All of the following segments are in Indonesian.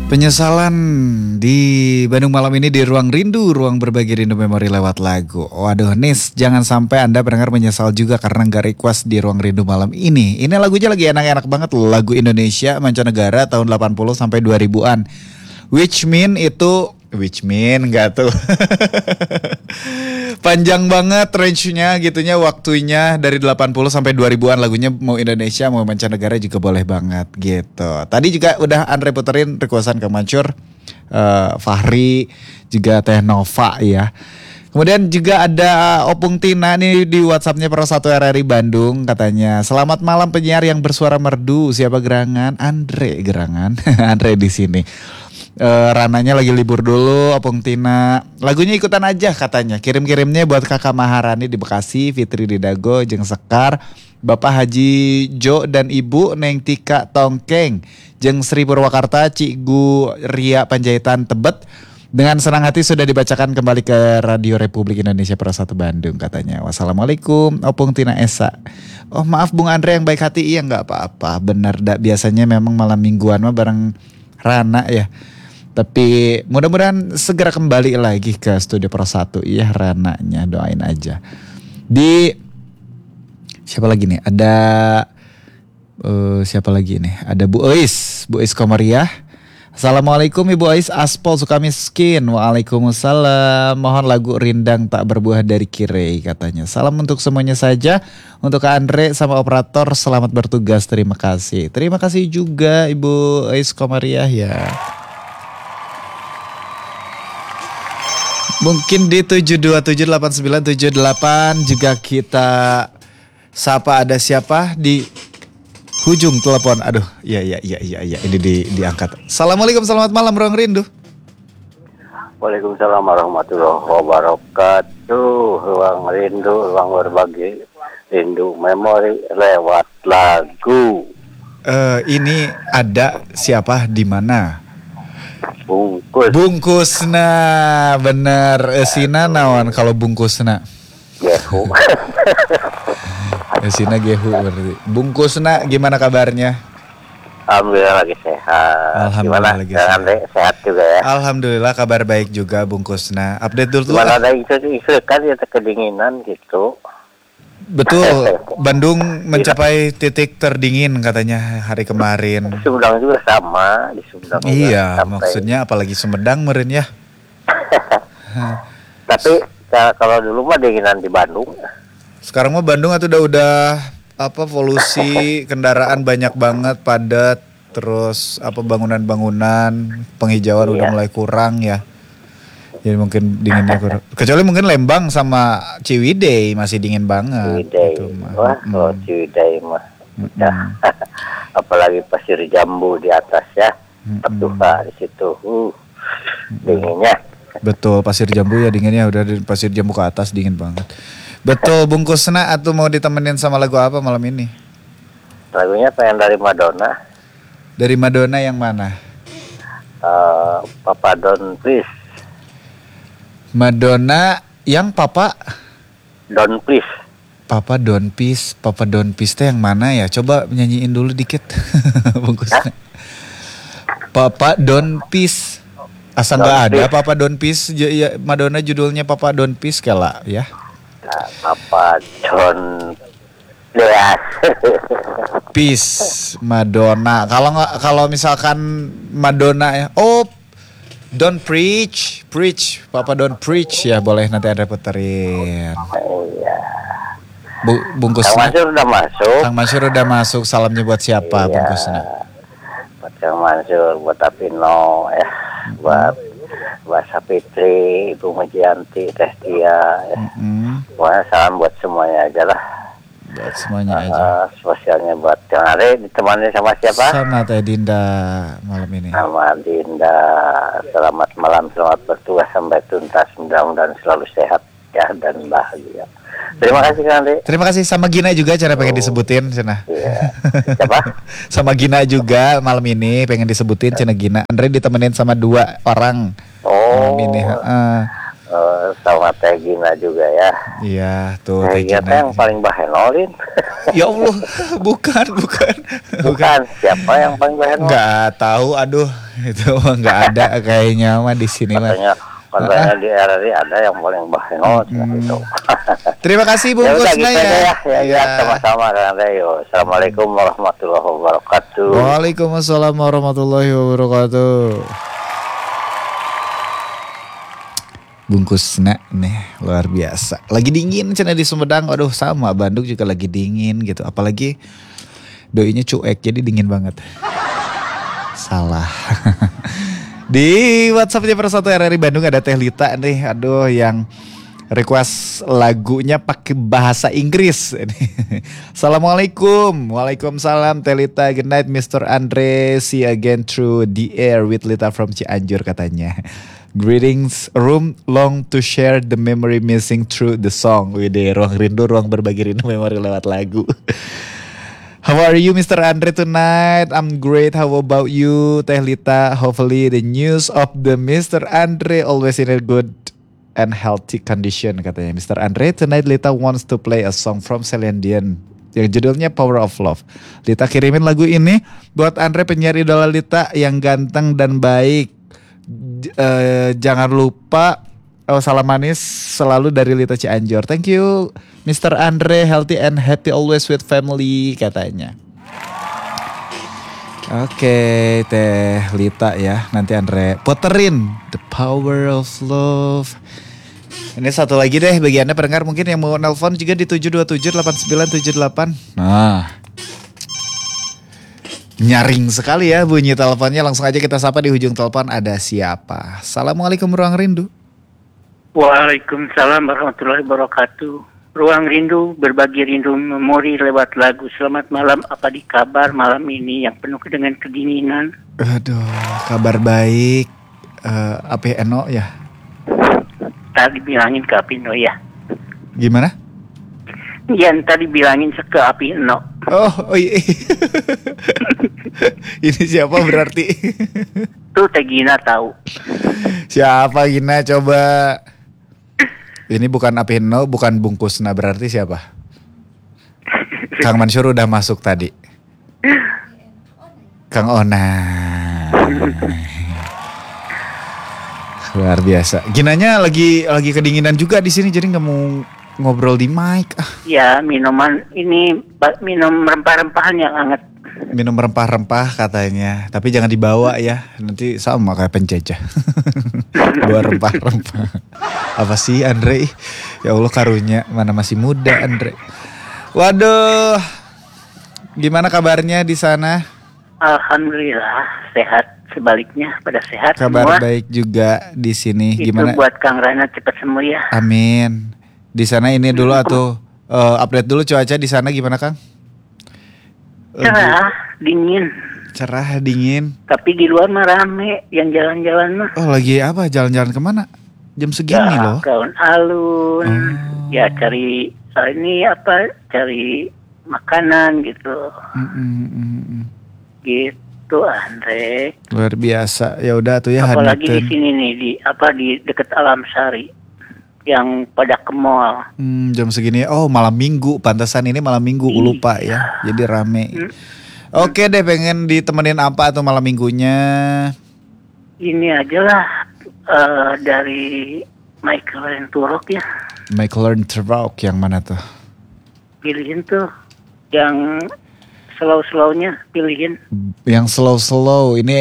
Penyesalan di Bandung malam ini di Ruang Rindu, ruang berbagi rindu memori lewat lagu. Waduh, Nis, jangan sampai Anda pendengar menyesal juga karena nggak request di Ruang Rindu malam ini. Ini lagunya lagi enak-enak banget loh, lagu Indonesia mancanegara tahun 80 sampai 2000-an. Which mean nggak tuh. Panjang banget range-nya gitunya, waktunya dari 80 sampai 2000-an, lagunya mau Indonesia mau mancanegara juga boleh banget gitu. Tadi juga udah Andre puterin requestan Kang Mansur, Fahri, juga Teh Nova ya. Kemudian juga ada Opung Tina nih di WhatsApp-nya Pro 1 RRI Bandung, katanya selamat malam penyiar yang bersuara merdu, siapa gerangan? Andre gerangan. Andre di sini. Rananya lagi libur dulu, Opung Tina. Lagunya ikutan aja katanya. Kirim-kirimnya buat Kakak Maharani di Bekasi, Fitri di Dago, Jeng Sekar, Bapak Haji Jo dan Ibu Neng Tika Tongkeng, Jeng Sri Purwakarta, Cikgu Ria Panjaitan Tebet. Dengan senang hati sudah dibacakan kembali ke Radio Republik Indonesia Pro 1 Bandung katanya. Wassalamualaikum Opung Tina Esa. Oh maaf Bung Andre yang baik hati, iya gak apa-apa. Benar dak, biasanya memang malam mingguan mah bareng Rana ya. Tapi mudah-mudahan segera kembali lagi ke Studio Pro 1. Iya Rananya, doain aja. Di siapa lagi nih? Ada siapa lagi nih? Ada Bu Ois Komariah. Assalamualaikum Ibu Ois Aspol Sukamiskin. Waalaikumsalam. Mohon lagu Rindang Tak Berbuah dari Kirei katanya. Salam untuk semuanya saja. Untuk Kak Andre sama operator, selamat bertugas. Terima kasih. Terima kasih juga Ibu Ois Komariah ya. Mungkin di 7278978 juga kita sapa, ada siapa di ujung telepon. Aduh, iya ini diangkat. Assalamualaikum, selamat malam Ruang Rindu. Waalaikumsalam warahmatullahi wabarakatuh. Ruang Rindu, ruang berbagi rindu memori lewat lagu. Ini ada siapa di mana? Bungkusna, bener. Sina naon kalau bungkusna? Gehu. Sina gehu berarti. Bungkusna gimana kabarnya? Alhamdulillah lagi sehat. Alhamdulillah gimana? Lagi sehat. Sehat juga ya. Alhamdulillah kabar baik juga Bungkusna. Update dulu. Gimana ada isu kan ya kedinginan gitu. Betul, Bandung mencapai titik terdingin katanya hari kemarin. Sumedang juga sama, di Sumedang. Iya, maksudnya apalagi Sumedang meren ya. Tapi kalau dulu mah dinginan di Bandung. Sekarang mah Bandung atau udah polusi kendaraan banyak banget, padat, terus bangunan-bangunan, penghijauan udah mulai kurang ya. Jadi mungkin dinginnya kurang. Kecuali mungkin Lembang sama Ciwidey masih dingin banget. Ciwidey, wah kalau Ciwidey mah. Apalagi Pasir Jambu di atas ya, Petuha di situ, dinginnya. Betul, Pasir Jambu ya dinginnya, udah di Pasir Jambu ke atas dingin banget. Betul, Bungkusna atau mau ditemenin sama lagu apa malam ini? Lagunya pengen dari Madonna. Dari Madonna yang mana? Papa Don't Please. Madonna yang Papa Don't Please. Papa Don't Please teh yang mana ya? Coba nyanyiin dulu dikit. Bungkusna. Papa Don't Please. Asa nggak ada Papa Don't Please ya, Madonna judulnya Papa Don't Please kala ya. Papa Don't Peace Madonna. Kalau misalkan Madonna ya. Oh, Don't Preach, Papa Don't Preach ya, boleh nanti Anda puterin. Iya. Bungkusna. Kang Mansur udah masuk. Salamnya buat siapa Bungkusna? Buat Kang Mansur, buat Apino ya, buat Sapitri, Ibu Mujianti, Teh Tia ya. Pokoknya salam buat semuanya aja lah. Buat semuanya aja. Spesialnya buat Kang Are, ditemani sama siapa? Sama Teh Dinda malam ini. Sama Dinda. Selamat malam, selamat bertugas sampai tuntas. Mudah-mudahan selalu sehat ya dan bahagia. Terima kasih Kang Are. Terima kasih, sama Gina juga cara pengen disebutin Cina. Iya. Siapa? Sama Gina juga malam ini pengen disebutin Cina Gina. Andre ditemenin sama 2 orang. Malam ini. Sama Teh Gina juga ya. Iya, tuh Teh Gina yang paling bahenolin. Ya Allah, bukan. Bukan. Siapa yang paling bahenol? Nggak tahu, aduh, itu mah nggak ada kayaknya mah di sini mah. Katanya di RRI ada yang paling bahenol gitu. Terima kasih Ya udah bungkusnya gitu ya. aja ya. Sama-sama Kang Reo. Assalamualaikum warahmatullahi wabarakatuh. Waalaikumsalam warahmatullahi wabarakatuh. Bungkusna nih luar biasa. Lagi dingin cina di Sumedang. Aduh sama Bandung juga lagi dingin gitu. Apalagi doinya cuek jadi dingin banget. Salah. Di WhatsAppnya Persatu RRI Bandung ada Teh Lita nih. Aduh yang request lagunya pakai bahasa Inggris. Assalamualaikum. Waalaikumsalam Teh Lita. Good night Mr. Andre. See you again through the air with Lita from Cianjur katanya. Greetings, room long to share the memory missing through the song. Wih, ruang rindu, ruang berbagi rindu memori lewat lagu. How are you Mr. Andre tonight? I'm great, how about you Teh Lita? Hopefully the news of the Mr. Andre always in a good and healthy condition katanya. Mr. Andre, tonight Lita wants to play a song from Celine Dion yang judulnya Power of Love. Lita kirimin lagu ini buat Andre penyiar idola Lita yang ganteng dan baik. Jangan lupa salam manis selalu dari Lita Cianjur. Thank you Mr. Andre, healthy and happy always with family katanya. Oke, Teh Lita ya. Nanti Andre puterin The Power of Love. Ini satu lagi deh bagi Anda pendengar mungkin yang mau nelpon juga di 7278978. Nah, nyaring sekali ya bunyi teleponnya. Langsung aja kita sapa di ujung telepon ada siapa. Assalamualaikum Ruang Rindu. Waalaikumsalam warahmatullahi wabarakatuh. Ruang Rindu, berbagi rindu memori lewat lagu. Selamat malam, apa di kabar malam ini yang penuh dengan kedinginan? Aduh, kabar baik. Api Eno ya? Tadi bilangin ke Api Eno ya. Gimana? Yang tadi bilangin ke Api Eno. Oh iya. Ini siapa berarti? Tuh Teh Gina tahu. Siapa Gina coba? Ini bukan Api Eno, bukan Bungkusna, berarti siapa? Kang Mansur udah masuk tadi. Kang Ona. Luar biasa. Ginanya lagi kedinginan juga di sini jadi nggak mau ngobrol di mic. Ya minuman ini minum rempah-rempahan yang hangat. Minum rempah-rempah katanya, tapi jangan dibawa ya, nanti sama kayak penjajah. Bawa rempah-rempah. Apa sih Andre? Ya Allah karunya, mana masih muda Andre. Waduh, gimana kabarnya di sana? Alhamdulillah sehat, sebaliknya pada sehat. Kabar semua. baik juga di sini. Itu Gimana? buat Kang Rana cepat sembuh ya. Amin. Di sana ini dulu atau update dulu cuaca di sana gimana Kang? Cerah, dingin. Cerah, dingin. Tapi di luar mah rame yang jalan-jalan mah. Oh lagi apa? Jalan-jalan kemana? Jam segini loh. Ke alun-alun. Ya cari cari makanan gitu. Gitu Andre. Luar biasa. Ya udah tuh ya. Apalagi Haniten. di sini nih di dekat Alam Sari yang pada ke mall. Jam segini. Oh malam minggu. Pantesan ini malam minggu. Lupa ya. Jadi rame. Oke deh, pengen ditemenin apa tuh malam minggunya? Ini aja lah dari Michael Learn to Rock ya. Michael Learn to Rock yang mana tuh? Pilihin tuh yang slow-slownya, pilihin. Yang slow-slow ini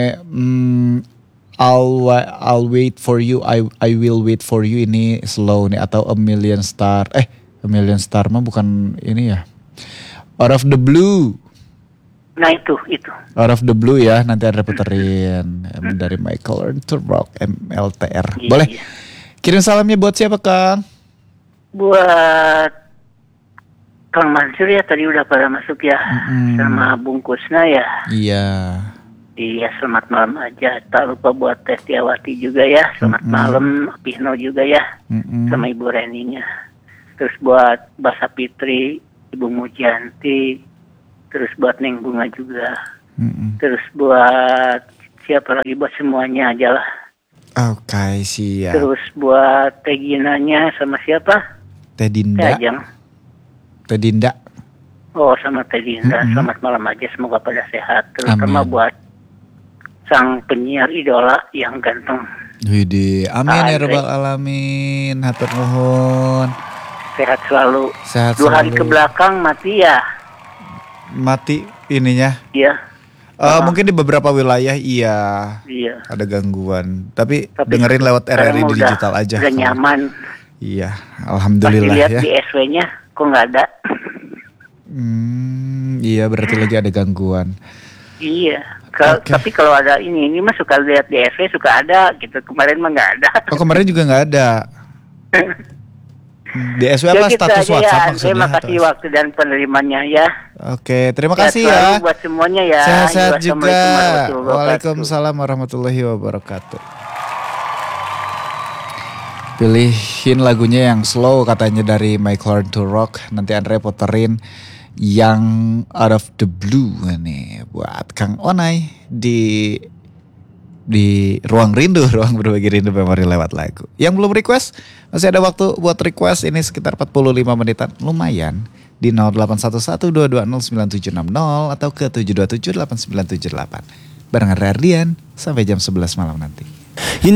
I'll wait for you, I will wait for you, ini slow nih, atau A Million Star. A Million Star mah bukan ini ya. Out of the Blue. Nah itu. Out of the Blue ya, nanti ada puterin dari Michael Learn to Rock, MLTR. Iya, Boleh? iya. Kirim salamnya buat siapa Kang? Buat Kang Mansur ya, tadi udah pada masuk ya. Sama Bungkusna ya. Iya. Iya, selamat malam aja. Tak lupa buat Teh Tiawati juga ya. Selamat malam, Pihno juga ya. Sama Ibu Reninya. Terus buat Basa Fitri, Ibu Mujianti. Terus buat Neng Bunga juga. Terus buat siapa lagi, buat semuanya aja lah. Oke, siap. Terus buat Teh Ginanya sama siapa? Teh Teh Dinda. Ajeng. Teh Dinda. Oh, sama Teh Dinda. Selamat malam aja, semoga pada sehat. Amin. Terutama buat sang penyiar idola yang ganteng. Widih, amin ya Andre. rabbal alamin. Hatur nuhun. Sehat selalu. Sehat 2 hari selalu. ke belakang mati ya. Mati ininya. Iya. Mungkin di beberapa wilayah iya Iya. ada gangguan. Tapi Tapi dengerin lewat sekarang RRI udah- digital aja. Udah nyaman. Iya, Pas alhamdulillah dilihat ya. di SW-nya kok nggak ada. Iya berarti lagi ada gangguan. Iya. Oke. Tapi kalau ada ini mah suka lihat di SW suka ada gitu. Kemarin mah nggak ada. Oh kemarin juga nggak ada. Di SW apa gitu status aja WhatsApp ya. maksudnya? Terima kasih atau- waktu dan penerimanya ya. Oke, terima Sehat kasih selalu ya. buat semuanya ya. Sehat-sehat juga. Wassalamualaikum warahmatullahi wabarakatuh. Waalaikumsalam warahmatullahi wabarakatuh. Pilihin lagunya yang slow katanya dari Michael Learn to Rock. Nanti Andre puterin yang Out of the Blue nih buat Kang Onai di Ruang Rindu, Ruang Berbagi Rindu Memori lewat lagu. Yang belum request, masih ada waktu buat request, ini sekitar 45 menitan, lumayan. Di 0812209760 atau ke 7278978. Barengan Rardian, sampai jam 11 malam nanti.